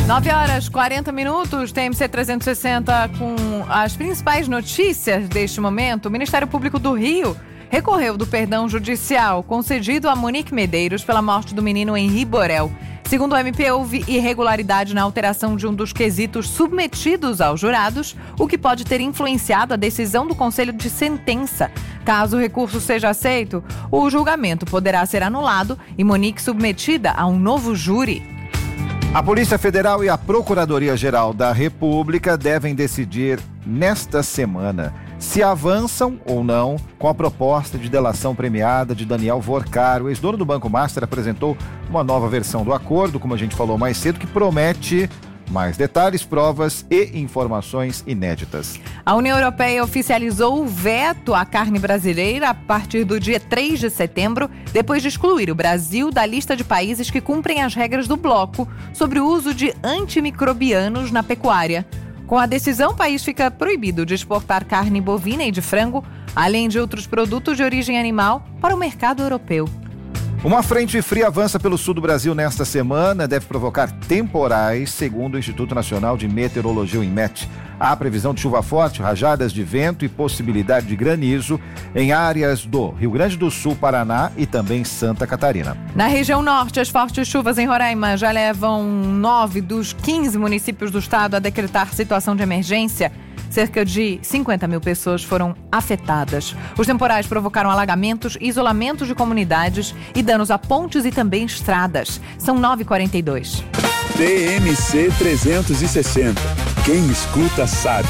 9h40, TMC 360 com as principais notícias deste momento. O Ministério Público do Rio recorreu do perdão judicial concedido a Monique Medeiros pela morte do menino Henri Borel. Segundo o MP, houve irregularidade na alteração de um dos quesitos submetidos aos jurados, o que pode ter influenciado a decisão do Conselho de Sentença. Caso o recurso seja aceito, o julgamento poderá ser anulado e Monique submetida a um novo júri. A Polícia Federal e a Procuradoria-Geral da República devem decidir nesta semana se avançam ou não com a proposta de delação premiada de Daniel Vorcar. O ex-dono do Banco Master apresentou uma nova versão do acordo, como a gente falou mais cedo, que promete mais detalhes, provas e informações inéditas. A União Europeia oficializou o veto à carne brasileira a partir do dia 3 de setembro, depois de excluir o Brasil da lista de países que cumprem as regras do bloco sobre o uso de antimicrobianos na pecuária. Com a decisão, o país fica proibido de exportar carne bovina e de frango, além de outros produtos de origem animal, para o mercado europeu. Uma frente fria avança pelo sul do Brasil nesta semana, deve provocar temporais, segundo o Instituto Nacional de Meteorologia, o INMET. Há previsão de chuva forte, rajadas de vento e possibilidade de granizo em áreas do Rio Grande do Sul, Paraná e também Santa Catarina. Na região norte, as fortes chuvas em Roraima já levam 9 dos 15 municípios do estado a decretar situação de emergência. Cerca de 50 mil pessoas foram afetadas. Os temporais provocaram alagamentos, isolamentos de comunidades e danos a pontes e também estradas. São 9h42. TMC 360. Quem escuta sabe.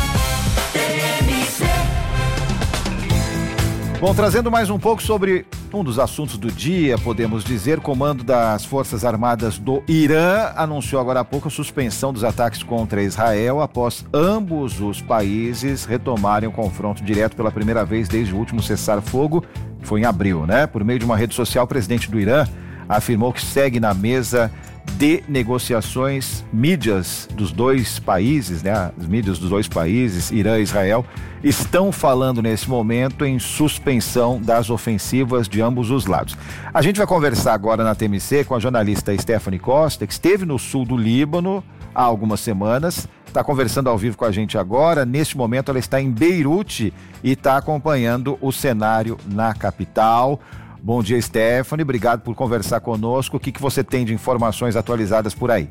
Bom, trazendo mais um pouco sobre um dos assuntos do dia, podemos dizer, o comando das Forças Armadas do Irã anunciou agora há pouco a suspensão dos ataques contra Israel após ambos os países retomarem o confronto direto pela primeira vez desde o último cessar-fogo, que foi em abril, né? Por meio de uma rede social, o presidente do Irã afirmou que segue na mesa de negociações. Mídias dos dois países, né, as mídias dos dois países, Irã e Israel, estão falando nesse momento em suspensão das ofensivas de ambos os lados. A gente vai conversar agora na TMC com a jornalista Stephanie Costa, que esteve no sul do Líbano há algumas semanas, está conversando ao vivo com a gente agora. Neste momento ela está em Beirute e está acompanhando o cenário na capital. Bom dia, Stephanie, obrigado por conversar conosco. O que você tem de informações atualizadas por aí?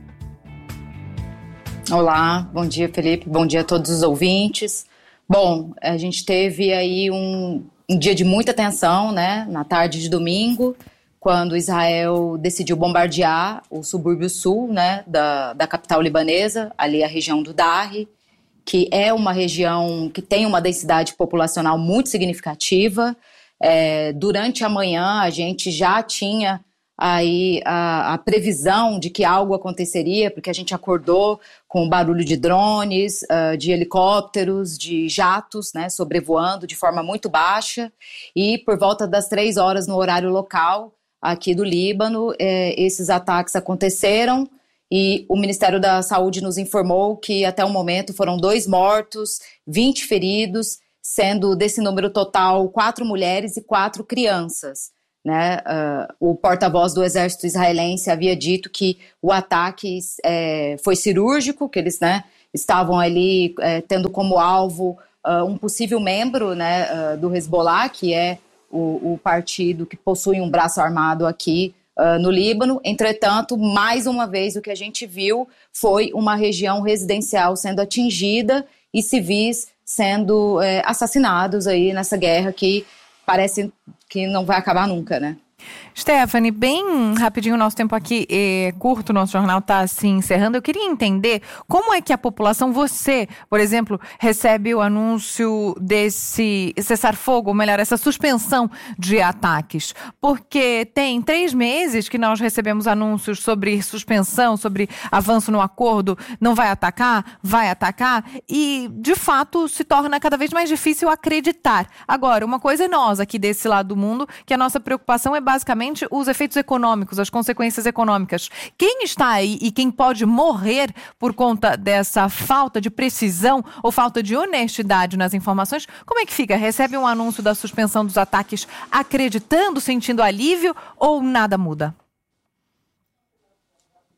Olá, bom dia, Felipe, bom dia a todos os ouvintes. Bom, a gente teve aí um dia de muita tensão, né, na tarde de domingo, quando Israel decidiu bombardear o subúrbio sul, né, da capital libanesa, ali a região do Darri, que é uma região que tem uma densidade populacional muito significativa. Durante a manhã a gente já tinha aí a previsão de que algo aconteceria, porque a gente acordou com o barulho de drones, de helicópteros, de jatos, né, sobrevoando de forma muito baixa, e por volta das 3 horas no horário local aqui do Líbano, esses ataques aconteceram e o Ministério da Saúde nos informou que até o momento foram 2 mortos, 20 feridos, sendo desse número total 4 mulheres e 4 crianças, né? O porta-voz do exército israelense havia dito que o ataque foi cirúrgico, que eles, né, estavam ali tendo como alvo um possível membro, né, do Hezbollah, que é o partido que possui um braço armado aqui no Líbano. Entretanto, mais uma vez o que a gente viu foi uma região residencial sendo atingida e civis sendo assassinados aí nessa guerra que parece que não vai acabar nunca, né? Stephanie, bem rapidinho, o nosso tempo aqui é curto, o nosso jornal está se encerrando. Eu queria entender como é que a população, você, por exemplo, recebe o anúncio desse cessar-fogo, ou melhor, essa suspensão de ataques. Porque tem 3 meses que nós recebemos anúncios sobre suspensão, sobre avanço no acordo, não vai atacar, e de fato se torna cada vez mais difícil acreditar. Agora, uma coisa é nós aqui desse lado do mundo, que a nossa preocupação é basicamente os efeitos econômicos, as consequências econômicas. Quem está aí e quem pode morrer por conta dessa falta de precisão ou falta de honestidade nas informações, como é que fica? Recebe um anúncio da suspensão dos ataques acreditando, sentindo alívio ou nada muda?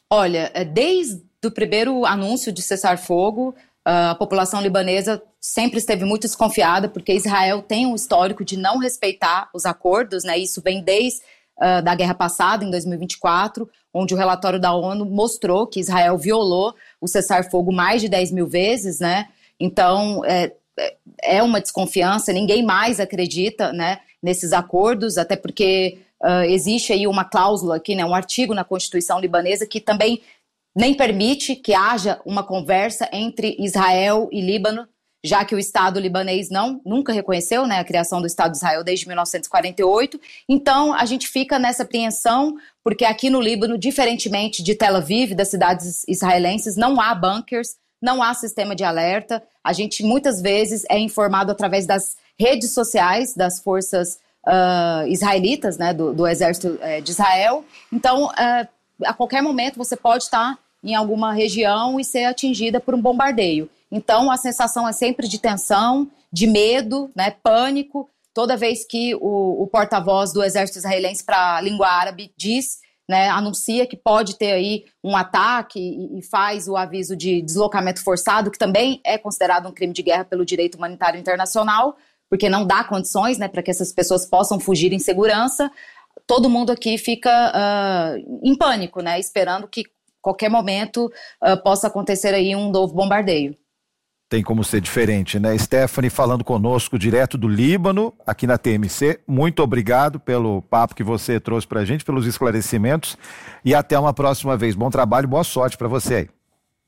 Olha, desde o primeiro anúncio de cessar-fogo, a população libanesa sempre esteve muito desconfiada, porque Israel tem um histórico de não respeitar os acordos, né? Isso vem desde da guerra passada, em 2024, onde o relatório da ONU mostrou que Israel violou o cessar-fogo mais de 10 mil vezes, né? Então, é uma desconfiança, ninguém mais acredita, né, nesses acordos, até porque existe aí uma cláusula aqui, né, um artigo na Constituição libanesa que também nem permite que haja uma conversa entre Israel e Líbano, já que o Estado libanês nunca reconheceu, né, a criação do Estado de Israel desde 1948. Então, a gente fica nessa apreensão, porque aqui no Líbano, diferentemente de Tel Aviv, das cidades israelenses, não há bunkers, não há sistema de alerta. A gente muitas vezes é informado através das redes sociais das forças israelitas, né, do exército de Israel. Então, a qualquer momento você pode estar em alguma região e ser atingida por um bombardeio. Então, a sensação é sempre de tensão, de medo, né, pânico. Toda vez que o porta-voz do exército israelense para a língua árabe diz, né, anuncia que pode ter aí um ataque e faz o aviso de deslocamento forçado, que também é considerado um crime de guerra pelo direito humanitário internacional, porque não dá condições, né, para que essas pessoas possam fugir em segurança. Todo mundo aqui fica em pânico, né, esperando que qualquer momento possa acontecer aí um novo bombardeio. Tem como ser diferente, né? Stephanie falando conosco direto do Líbano, aqui na TMC. Muito obrigado pelo papo que você trouxe pra gente, pelos esclarecimentos, e até uma próxima vez. Bom trabalho, boa sorte para você aí.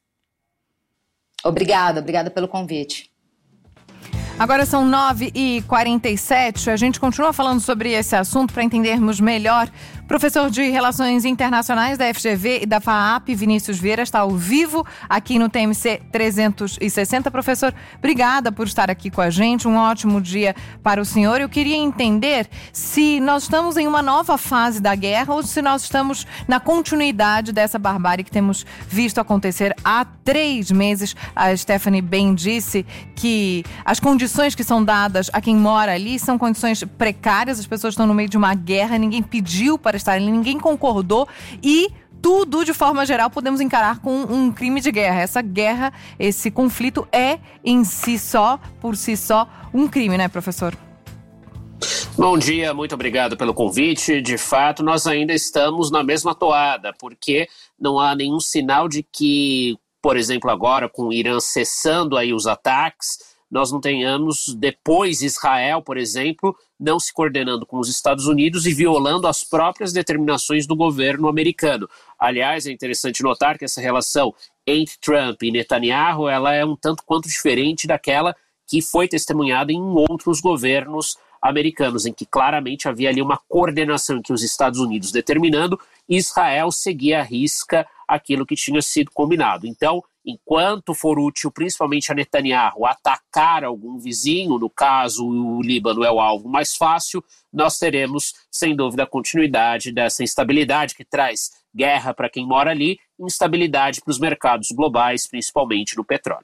Obrigada pelo convite. Agora são 9h47, a gente continua falando sobre esse assunto para entendermos melhor. Professor de Relações Internacionais da FGV e da FAAP, Vinícius Vieira, está ao vivo aqui no TMC 360. Professor, obrigada por estar aqui com a gente, um ótimo dia para o senhor. Eu queria entender se nós estamos em uma nova fase da guerra ou se nós estamos na continuidade dessa barbárie que temos visto acontecer há 3 meses. A Stephanie bem disse que as condições que são dadas a quem mora ali são condições precárias, as pessoas estão no meio de uma guerra, ninguém pediu para estar ali, ninguém concordou e tudo, de forma geral, podemos encarar com um crime de guerra. Essa guerra, esse conflito é em si só, por si só, um crime, né, professor? Bom dia, muito obrigado pelo convite. De fato, nós ainda estamos na mesma toada, porque não há nenhum sinal de que, por exemplo, agora com o Irã cessando aí os ataques, nós não tenhamos, depois Israel, por exemplo, não se coordenando com os Estados Unidos e violando as próprias determinações do governo americano. Aliás, é interessante notar que essa relação entre Trump e Netanyahu, ela é um tanto quanto diferente daquela que foi testemunhada em outros governos americanos, em que claramente havia ali uma coordenação entre os Estados Unidos determinando, e Israel seguia à risca aquilo que tinha sido combinado. Então, enquanto for útil, principalmente a Netanyahu, atacar algum vizinho, no caso o Líbano é o alvo mais fácil, nós teremos, sem dúvida, a continuidade dessa instabilidade que traz guerra para quem mora ali, instabilidade para os mercados globais, principalmente no petróleo.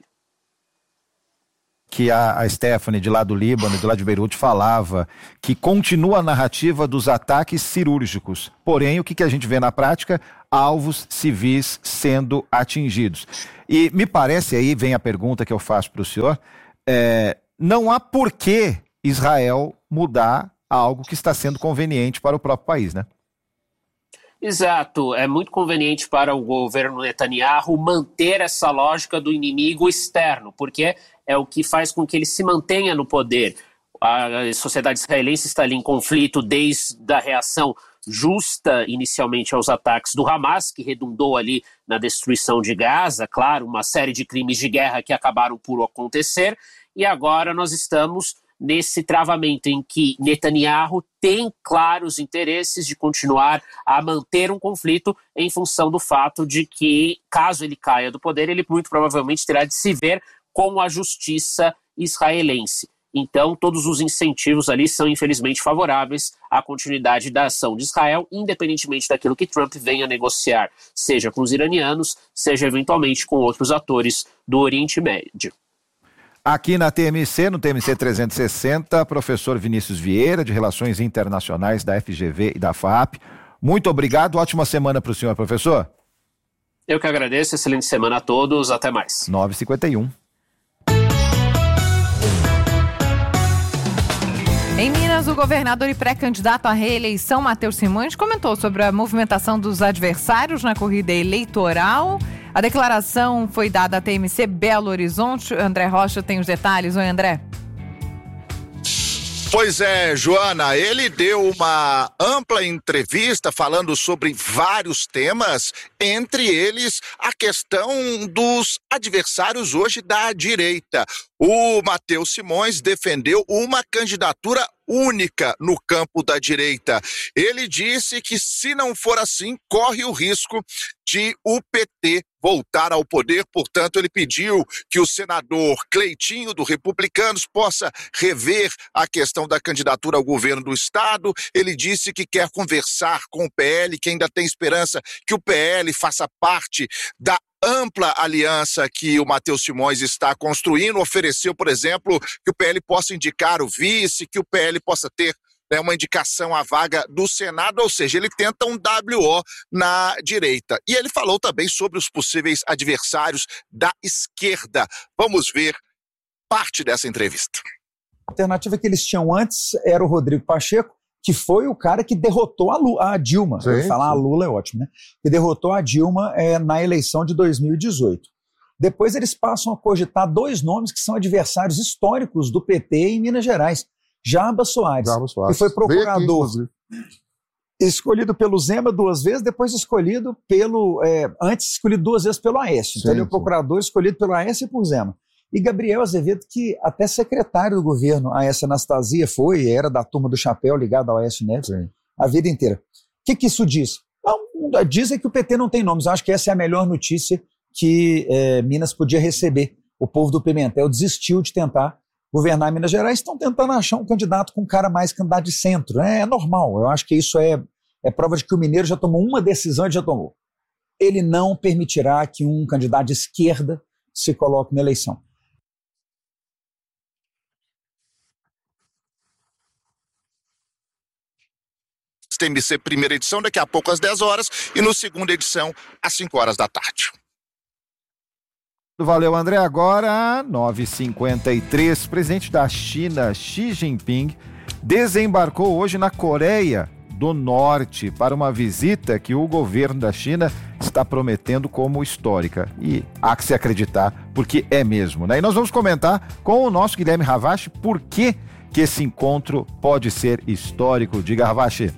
Que a Stephanie, de lá do Líbano, de lá de Beirute, falava que continua a narrativa dos ataques cirúrgicos. Porém, o que a gente vê na prática? Alvos civis sendo atingidos. E me parece, aí vem a pergunta que eu faço para o senhor, não há por que Israel mudar algo que está sendo conveniente para o próprio país, né? Exato, é muito conveniente para o governo Netanyahu manter essa lógica do inimigo externo, porque é o que faz com que ele se mantenha no poder. A sociedade israelense está ali em conflito desde a reação justa inicialmente aos ataques do Hamas, que redundou ali na destruição de Gaza, claro, uma série de crimes de guerra que acabaram por acontecer, e agora nós estamos nesse travamento em que Netanyahu tem claros interesses de continuar a manter um conflito em função do fato de que, caso ele caia do poder, ele muito provavelmente terá de se ver com a justiça israelense. Então, todos os incentivos ali são, infelizmente, favoráveis à continuidade da ação de Israel, independentemente daquilo que Trump venha a negociar, seja com os iranianos, seja eventualmente com outros atores do Oriente Médio. Aqui na TMC, no TMC 360, professor Vinícius Vieira, de Relações Internacionais da FGV e da FAAP. Muito obrigado, ótima semana para o senhor, professor. Eu que agradeço, excelente semana a todos, até mais. 9h51. Em Minas, o governador e pré-candidato à reeleição, Matheus Simões, comentou sobre a movimentação dos adversários na corrida eleitoral. A declaração foi dada à TMC Belo Horizonte. André Rocha tem os detalhes. Oi, André. Pois é, Joana, ele deu uma ampla entrevista falando sobre vários temas, entre eles a questão dos adversários hoje da direita. O Matheus Simões defendeu uma candidatura única no campo da direita. Ele disse que, se não for assim, corre o risco de o PT voltar ao poder. Portanto, ele pediu que o senador Cleitinho, do Republicanos, possa rever a questão da candidatura ao governo do estado. Ele disse que quer conversar com o PL, que ainda tem esperança que o PL faça parte da ampla aliança que o Matheus Simões está construindo. Ofereceu, por exemplo, que o PL possa indicar o vice, que o PL possa ter uma indicação à vaga do Senado, ou seja, ele tenta um WO na direita. E ele falou também sobre os possíveis adversários da esquerda. Vamos ver parte dessa entrevista. A alternativa que eles tinham antes era o Rodrigo Pacheco, que foi o cara que derrotou a Dilma. Falar a Lula é ótimo, né? Que derrotou a Dilma na eleição de 2018. Depois eles passam a cogitar dois nomes que são adversários históricos do PT em Minas Gerais. Jarbas Soares, que foi procurador escolhido pelo Zema 2 vezes, depois escolhido antes escolhido 2 vezes pelo Aécio. Então ele é o procurador escolhido pelo Aécio e por Zema. E Gabriel Azevedo, que até secretário do governo, a essa Anastasia era da turma do chapéu ligada ao Aécio Neves a vida inteira. O que isso diz? Dizem que o PT não tem nomes. Eu acho que essa é a melhor notícia que Minas podia receber. O povo do Pimentel desistiu de tentar governar Minas Gerais, estão tentando achar um candidato com cara mais candidato de centro. É normal, eu acho que isso é prova de que o mineiro já tomou uma decisão e já tomou. Ele não permitirá que um candidato de esquerda se coloque na eleição. TMC primeira edição, daqui a pouco às 10 horas, e no segunda edição, às 5 horas da tarde. Valeu, André. Agora, 9h53, o presidente da China, Xi Jinping, desembarcou hoje na Coreia do Norte para uma visita que o governo da China está prometendo como histórica. E há que se acreditar, porque é mesmo, né? E nós vamos comentar com o nosso Guilherme Ravache por que esse encontro pode ser histórico. Diga, Ravache.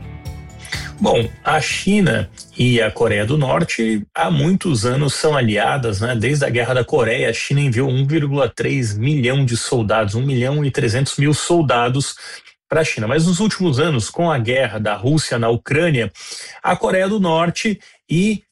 Bom, a China e a Coreia do Norte há muitos anos são aliadas, né? Desde a Guerra da Coreia, a China enviou 1,3 milhão de soldados, 1.300.000 soldados para a China. Mas nos últimos anos, com a guerra da Rússia na Ucrânia, a Coreia do Norte e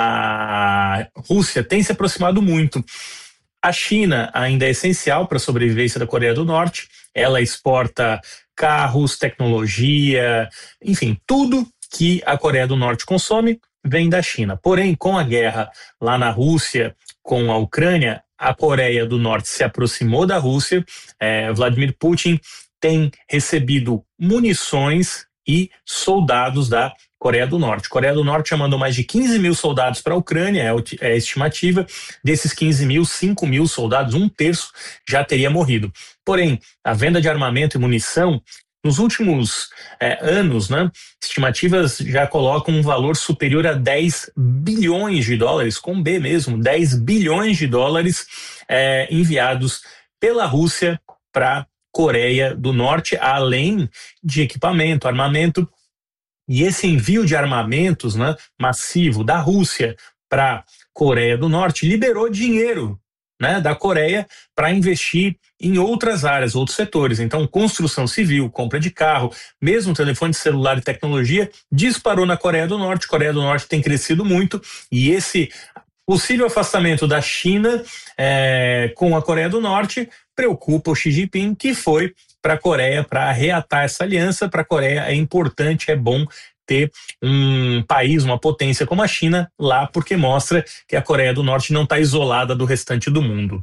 a Rússia têm se aproximado muito. A China ainda é essencial para a sobrevivência da Coreia do Norte. Ela exporta carros, tecnologia, enfim, tudo que a Coreia do Norte consome vem da China. Porém, com a guerra lá na Rússia, com a Ucrânia, a Coreia do Norte se aproximou da Rússia. Vladimir Putin tem recebido munições e soldados da Coreia do Norte. A Coreia do Norte já mandou mais de 15 mil soldados para a Ucrânia, é a estimativa. Desses 15 mil, 5 mil soldados, 1/3 já teria morrido. Porém, a venda de armamento e munição, nos últimos anos, né, estimativas já colocam um valor superior a 10 bilhões de dólares, com B mesmo, 10 bilhões de dólares enviados pela Rússia para a Coreia do Norte, além de equipamento, armamento. E esse envio de armamentos, né, massivo da Rússia para a Coreia do Norte liberou dinheiro, né, da Coreia para investir em outras áreas, outros setores. Então, construção civil, compra de carro, mesmo telefone celular e tecnologia, disparou na Coreia do Norte. A Coreia do Norte tem crescido muito e esse possível afastamento da China com a Coreia do Norte preocupa o Xi Jinping, que foi para a Coreia para reatar essa aliança. Para a Coreia é importante, é bom ter um país, uma potência como a China lá, porque mostra que a Coreia do Norte não está isolada do restante do mundo.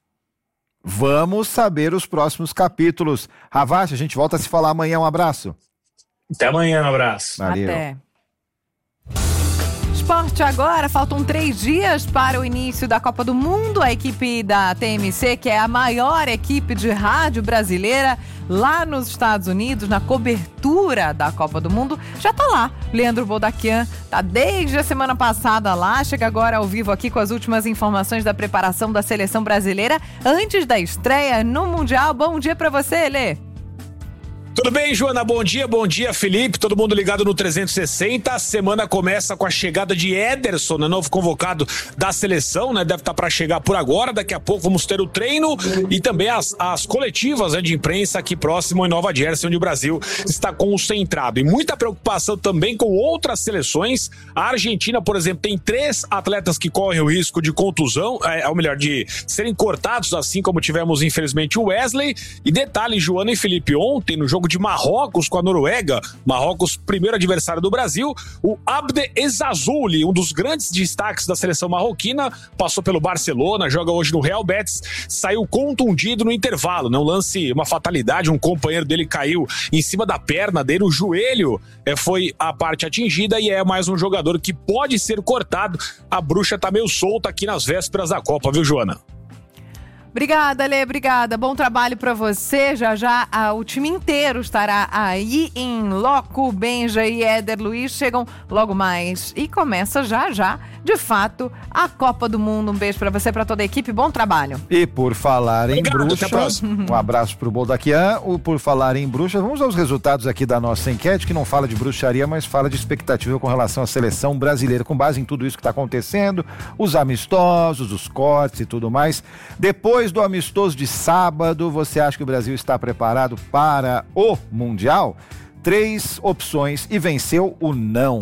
Vamos saber os próximos capítulos. Ravache, a gente volta a se falar amanhã. Um abraço. Até amanhã, um abraço. Valeu. Até. esporte agora, faltam 3 dias para o início da Copa do Mundo. A equipe da TMC, que é a maior equipe de rádio brasileira lá nos Estados Unidos, na cobertura da Copa do Mundo, já tá lá. Leandro Boldaquian tá desde a semana passada lá, chega agora ao vivo aqui com as últimas informações da preparação da seleção brasileira antes da estreia no Mundial. Bom dia para você, Lê. Tudo bem, Joana? Bom dia, Felipe. Todo mundo ligado no 360. A semana começa com a chegada de Ederson, novo convocado da seleção, né? Deve estar para chegar por agora. Daqui a pouco vamos ter o treino e também as coletivas, né, de imprensa aqui próximo em Nova Jersey, onde o Brasil está concentrado. E muita preocupação também com outras seleções. A Argentina, por exemplo, tem 3 atletas que correm o risco de contusão, ou melhor, de serem cortados, assim como tivemos, infelizmente, o Wesley. E detalhe, Joana e Felipe, ontem, no jogo de Marrocos com a Noruega, Marrocos, primeiro adversário do Brasil, o Abde Ezzazzouli, um dos grandes destaques da seleção marroquina, passou pelo Barcelona, joga hoje no Real Betis, saiu contundido no intervalo, né? Um lance, uma fatalidade, um companheiro dele caiu em cima da perna dele, o joelho foi a parte atingida e é mais um jogador que pode ser cortado. A bruxa tá meio solta aqui nas vésperas da Copa, viu, Joana? Obrigada, Lê, obrigada. Bom trabalho para você. Já o time inteiro estará aí em loco. Benja e Éder Luiz chegam logo mais. E começa já, de fato, a Copa do Mundo. Um beijo para você, para toda a equipe. Bom trabalho. E por falar em bruxa, até a próxima. Um abraço pro Boldaquian. Por falar em bruxa, vamos aos resultados aqui da nossa enquete, que não fala de bruxaria, mas fala de expectativa com relação à seleção brasileira, com base em tudo isso que está acontecendo, os amistosos, os cortes e tudo mais. Depois do amistoso de sábado, você acha que o Brasil está preparado para o Mundial? 3 opções e venceu o não.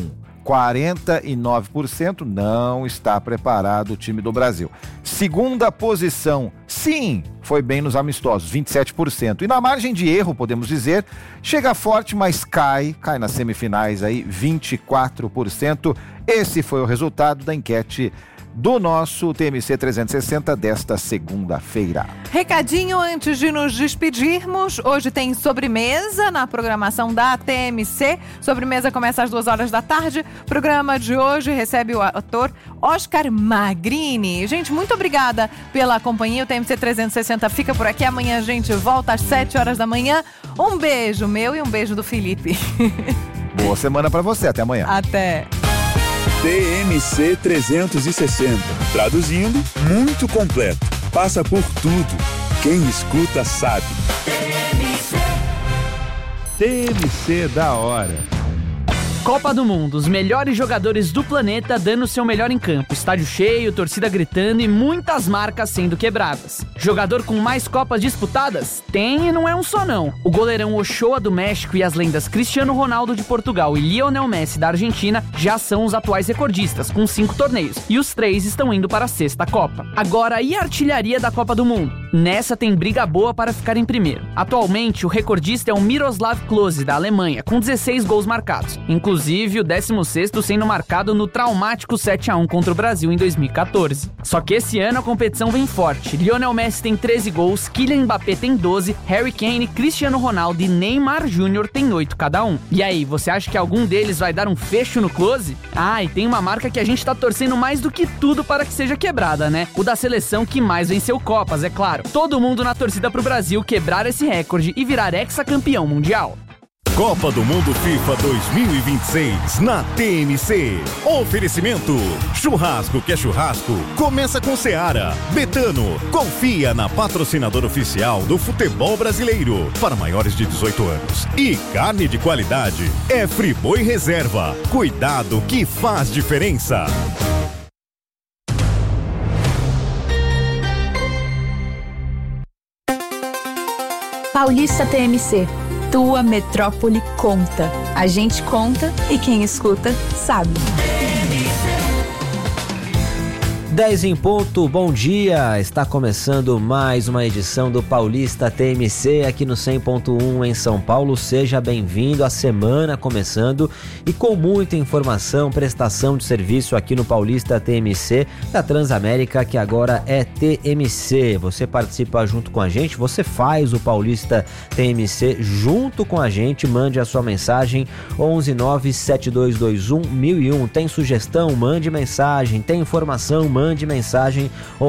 49% não está preparado o time do Brasil. Segunda posição, sim, foi bem nos amistosos, 27%. E na margem de erro, podemos dizer, chega forte, mas cai nas semifinais aí, 24%. Esse foi o resultado da enquete do nosso TMC 360 desta segunda-feira. Recadinho antes de nos despedirmos. Hoje tem sobremesa na programação da TMC. Sobremesa começa às 2 da tarde. Programa de hoje recebe o ator Oscar Magrini. Gente, muito obrigada pela companhia. O TMC 360 fica por aqui. Amanhã a gente volta às 7 da manhã. Um beijo meu e um beijo do Felipe. Boa semana pra você. Até amanhã. Até. TMC 360. Traduzindo, muito completo. Passa por tudo. Quem escuta sabe. TMC da hora. Copa do Mundo, os melhores jogadores do planeta dando o seu melhor em campo, estádio cheio, torcida gritando e muitas marcas sendo quebradas. Jogador com mais Copas disputadas? Tem e não é um só não. O goleirão Ochoa do México e as lendas Cristiano Ronaldo de Portugal e Lionel Messi da Argentina já são os atuais recordistas, com 5 torneios, e os 3 estão indo para a 6ª Copa. Agora, e a artilharia da Copa do Mundo? Nessa tem briga boa para ficar em primeiro. Atualmente, o recordista é o Miroslav Klose, da Alemanha, com 16 gols marcados, inclusive o 16º sendo marcado no traumático 7-1 contra o Brasil em 2014. Só que esse ano a competição vem forte. Lionel Messi tem 13 gols, Kylian Mbappé tem 12, Harry Kane, Cristiano Ronaldo e Neymar Jr. tem 8 cada um. E aí, você acha que algum deles vai dar um fecho no Klose? Ah, e tem uma marca que a gente tá torcendo mais do que tudo para que seja quebrada, né? O da seleção que mais venceu Copas, é claro. Todo mundo na torcida pro Brasil quebrar esse recorde e virar hexacampeão mundial. Copa do Mundo FIFA 2026 na TMC. Oferecimento: churrasco que é churrasco, começa com Seara. Betano, confia na patrocinadora oficial do futebol brasileiro para maiores de 18 anos. E carne de qualidade é Friboi Reserva. Cuidado que faz diferença. Paulista TMC. Tua metrópole conta. A gente conta e quem escuta sabe. 10 em ponto, bom dia! Está começando mais uma edição do Paulista TMC aqui no 100.1 em São Paulo. Seja bem-vindo, a semana começando e com muita informação, prestação de serviço aqui no Paulista TMC da Transamérica, que agora é TMC. Você participa junto com a gente, você faz o Paulista TMC junto com a gente, mande a sua mensagem 11972211001. Tem sugestão? Mande mensagem. Tem informação? Mande mensagem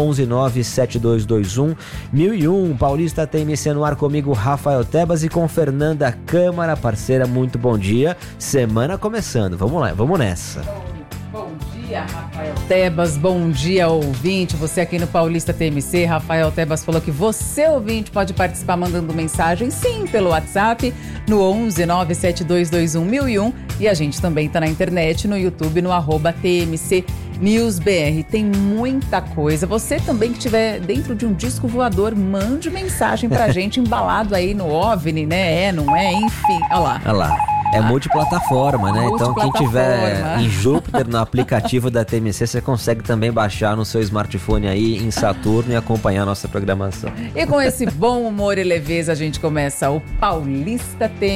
11972211001. Paulista TMC no ar comigo, Rafael Tebas, e com Fernanda Câmara, parceira. Muito bom dia. Semana começando. Vamos lá, vamos nessa. Bom dia, Rafael Tebas. Bom dia, ouvinte. Você aqui no Paulista TMC. Rafael Tebas falou que você, ouvinte, pode participar mandando mensagem, sim, pelo WhatsApp, no 11972211001. E a gente também tá na internet, no YouTube, no @TMC NewsBR. Tem muita coisa. Você também que estiver dentro de um disco voador, mande mensagem pra gente, embalado aí no OVNI, né? É, não é? Enfim, olha lá. Olha lá. É multiplataforma, né? Então quem tiver em Júpiter, no aplicativo da TMC, você consegue também baixar no seu smartphone aí em Saturno e acompanhar a nossa programação. E com esse bom humor e leveza, a gente começa o Paulista TMC.